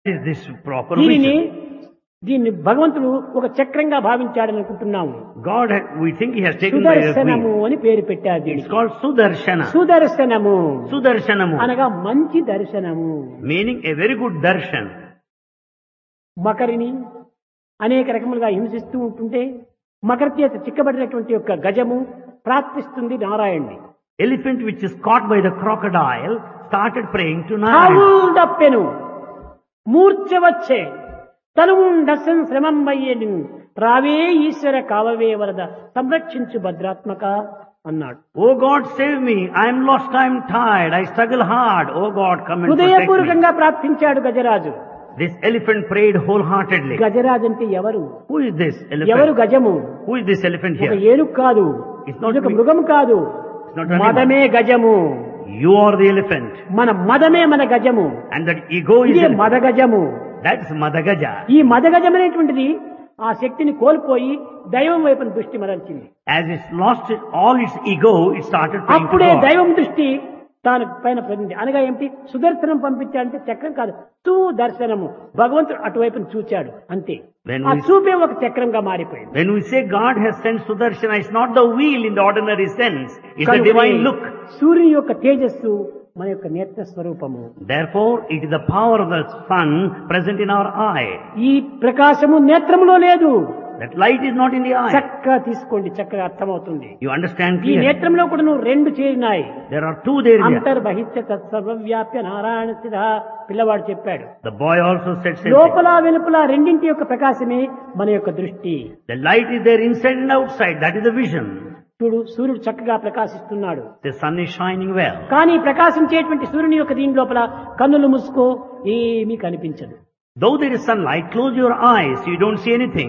Is this proper దీనిని vision? దీన్ని భగవంతుడు ఒక చక్రంగా భావించాడని అనుకుంటున్నాము. God, we think He has taken by a సుదర్శనము wheel. అని పేరు పెట్టారు It's దీనికి. called Sudarshana. సుదర్శనము Sudarshanamu. అనగా మంచి దర్శనము. Meaning a very good darshan. మకరిని అనేక రకములుగా హింసిస్తూ ఉంటుంటే మకర చేత చిక్కబడినటువంటి యొక్క గజము ప్రార్థిస్తుంది నారాయణ్ణి. Elephant which is caught by the crocodile started praying to Narayana. హావుల్ దప్పెను మూర్ఛ వచ్చే తనుండసన్ శ్రమం వయ్యను రావే ఈశ్వర కావవే వరద సంరక్షించు భద్రాత్మక అన్నాడు. Oh God, save me. I am lost. I am tired. I struggle hard. Oh God, come and protect me. హృదయపూర్వకంగా ప్రార్థించాడు Gajaraju. This elephant prayed wholeheartedly. Gajaraju అంటే ఎవరు? Who is this ఎవరు elephant? గజము? Who is this elephant ఒక here? ఏనుగు కాదు, It's not ఇదొక me. మృగం కాదు, It's not an animal. మదమే గజము. You are the elephant. మన మదమే మన గజము. And that ego is ఇదే elephant. మద గజము. That's Madagaja. ఈ మద గజం అనేటువంటిది ఆ శక్తిని కోల్పోయి దైవం వైపున దృష్టి మరల్చింది. As it's lost all its ego, it started praying to అప్పుడే God. దైవం దృష్టి తాను పైన పడింది. అనగా ఏమిటి? సుదర్శనం పంపించాడంటే చక్రం కాదు, సుదర్శనము. భగవంతుడు అటువైపును చూచాడు అంతే. When ఆ we- చూపే ఒక చక్రంగా మారిపోయింది. When we say God has sent Sudarshana, it's not the wheel in the ordinary sense. It's the కనుకనే divine look. సూర్యుని యొక్క తేజస్సు మన యొక్క నేత్ర స్వరూపము. Therefore, it is the power of the sun present in our eye. ఈ ప్రకాశము నేత్రములో లేదు. That light is not in the eye. చక్కగా తీసుకోండి, చక్కగా అర్థమవుతుంది. You understand ఈ clearly. నేత్రంలో కూడా నువ్వు రెండు చేరినాయి. There are two there. అంతర్బహిష్య తత్సర్వవ్యాప్య Narayana స్థిత పిల్లవాడు చెప్పాడు. The boy also said same thing. లోపల వెలుపల రెండింటి యొక్క ప్రకాశమే మన యొక్క దృష్టి. The light is there inside and outside. That is the vision. చూడు, సూర్యుడు చక్కగా ప్రకాశిస్తున్నాడు. The sun is shining well. కానీ ప్రకాశించేటువంటి సూర్యుని యొక్క దీని లోపల కన్నులు మూసుకో, ఏమీ కనిపించదు. Though there is sunlight, close your eyes. You don't see anything.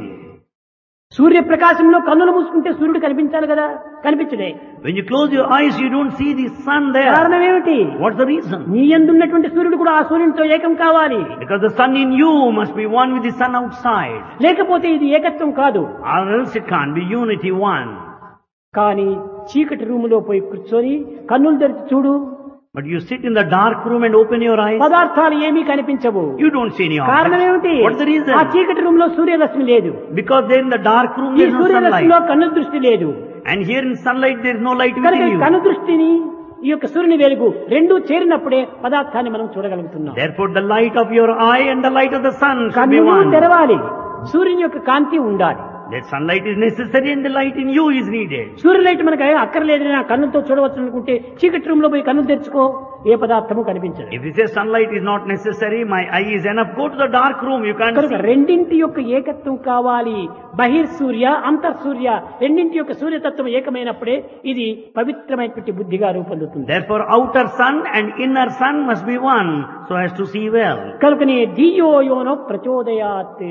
సూర్య ప్రకాశంలో కన్నులు మూసుకుంటే సూర్యుడు కనిపించాలి కదా, కనిపించడే. When you close your eyes, you don't see the sun there. కారణం ఏమిటి? What's the reason? నీ యందున్నటువంటి సూర్యుడు కూడా ఆ సూర్యునితో ఏకం కావాలి. Because the sun in you must be one with the sun outside. లేకపోతే ఇది ఏకత్వం కాదు. Or else it can't be unity one. కానీ చీకటి రూములో పోయి కూర్చొని కన్నులు తెరిచి చూడు, But you sit in the dark room and open your eyes. పదార్థాలు ఏమీ కనిపించవు. You don't see any కారణం objects. ఏమిటి? What's the reason? ఆ చీకటి రూమ్ లో సూర్యరశ్మి లేదు. Because there in the dark room ఈ there is no సూర్యరశ్మిలో sunlight. కన్ను దృష్టి లేదు. And here in sunlight there is no light కనుక within ఈ you. కన్ను దృష్టిని ఈ యొక్క సూర్యుని వెలుగు రెండూ చేరినప్పుడే పదార్థాన్ని మనం చూడగలుగుతున్నాం. Therefore the light of your eye and the light of the sun should be కన్నులు one. తెరవాలి, సూర్యుని యొక్క కాంతి ఉండాలి. That sunlight is necessary and the light in you is needed. సూర్యులైట్ మనకు అక్కర్లేదు, నా కన్నులతో చూడవచ్చు అనుకుంటే చీకటి రూమ్ లో పోయి కన్నులు తెరుచుకో, ఏ పదార్థము కనిపించదు. If you say sunlight is not necessary, my eye is enough, go to the dark room, you can't కనుక see. రెండింటి యొక్క ఏకత్వం కావాలి. బహిర్సూర్య అంతర్సూర్య రెండింటి యొక్క సూర్యతత్వం ఏకమైనప్పుడే ఇది పవిత్రమైనటువంటి బుద్ధిగా రూపొందుతుంది. Therefore outer sun and inner sun must be one so as to see well. కనుకనే ధియో యోనో ప్రచోదయాత్,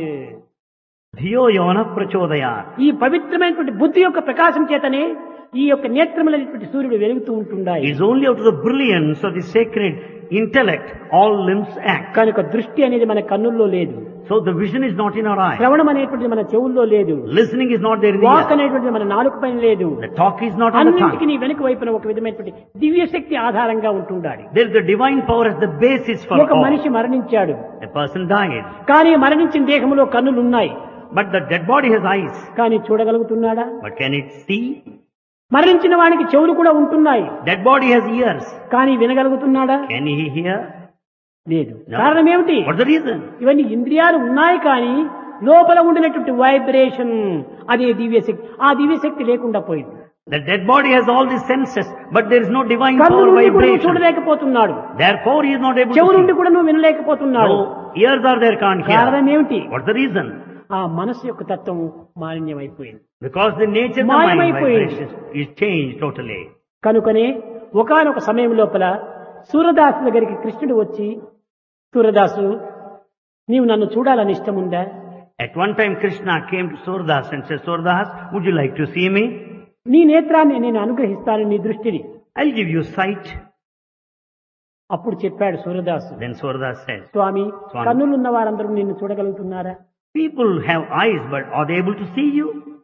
Dhiyo yona prachodayat. ఈ పవిత్రమైనటువంటి బుద్ధి యొక్క ప్రకాశం చేతనే ఈ యొక్క నేత్రములైనటువంటి సూర్యుడు వెలుగుతూ ఉంటున్నాయి. It is only out of the brilliance of the sacred intellect all limbs act. కనుక దృష్టి అనేది మన కన్నుల్లో లేదు. So the vision is not in our eye. శ్రవణం అనేటువంటిది మన చెవుల్లో లేదు. Listening is not there in the walk ear. అనేటువంటిది మన నాలుక పైన లేదు. The talk is not on the అన్నింటికి tongue. నీ వెనుక వైపున ఒక విధమైనటువంటి దివ్య శక్తి ఆధారంగా ఉంటుండాలి. There is the divine power as the basis for ఒక all. మనిషి మరణించాడు, A person died, కానీ మరణించిన దేహంలో kన్నులు ఉన్నాయి, but the dead body has eyes. కానీ చూడగలుగుతున్నాడా? But can it see? మరణించిన వానికి చెవులు కూడా ఉంటున్నాయి, Dead body has ears. కానీ వినగలుగుతున్నాడా? Can he hear? లేదు. No. కారణం ఏమిటి? What's the reason? ఇవన్నీ ఇంద్రియాలు ఉన్నాయి, కానీ లోపల ఉండినటువంటి వైబ్రేషన్ అదే దివ్యశక్తి. ఆ దివ్యశక్తి లేకుండా పోయింది. The dead body has all the senses, but there is no divine కన్ను power నుండి కూడా నువ్వు vibration. చూడలేకపోతున్నాడు, Therefore he is not able చెవు to నుండి see. కూడా నువ్వు వినలేకపోతున్నాడు. No, ears are there, can't కారణం hear. ఏమిటి? What's the reason? ఆ మనసు యొక్క తత్వం మాలిన్యమైపోయింది. Because the nature of the mind మాయమైపోయింది. vibration is changed totally. కనుకనే ఒకానొక సమయం లోపల సూరదాసు దగ్గరికి కృష్ణుడు వచ్చి, సూరదాసు నీవు నన్ను చూడాలని ఇష్టం ఉందా? At one time Krishna came to Surdas and said, Surdas, would you like to see me? నీ నేత్రాన్ని నేను అనుగ్రహిస్తాను, నీ దృష్టిని. I'll give you sight. అప్పుడు చెప్పాడు సూరదాసు, Then Surdas said, స్వామి, స్వామి. కన్నులున్న వారందరూ నిన్ను చూడగలుగుతున్నారా? people have eyes, but are they able to see you?